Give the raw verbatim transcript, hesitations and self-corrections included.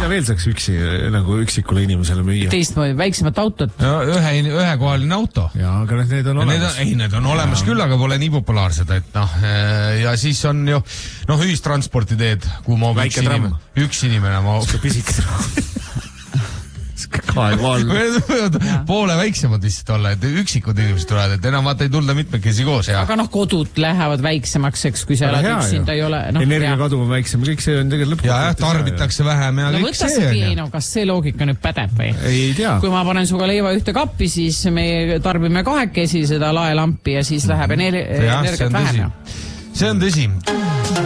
mida veel saaks üksi, nagu üksikule inimesele müüa? Teistmoodi, väiksemat autot. No, ühe, ühekohaline auto. Ja, aga need on olemas. Need on, ei, need on olemas ja. Küll, aga pole nii populaarsed, et noh, ja siis on ju, noh, ühistransporti teed, kuhu ma üks inimene, üks inimene ma... Pisik poole väiksemad lihtsalt olla, et üksikud inimesed tulevad, et enam vaata ei tulda mitmekesi koos. Ja. Aga noh, kodud lähevad väiksemaks, eks, kui sa elad üksinda ei ole. No, energiakadu on väiksem, kõik see on tegelikult lõpuks. Ja, jah, tarbitakse vähem ja no, kõik see on. Ja. No, kas see loogika nüüd pädeb või? Ei tea. Kui ma panen suga leiva ühte kappi, siis me tarbime kahekesi seda laelampi ja siis läheb energi- energiat vähem. See on tõsi.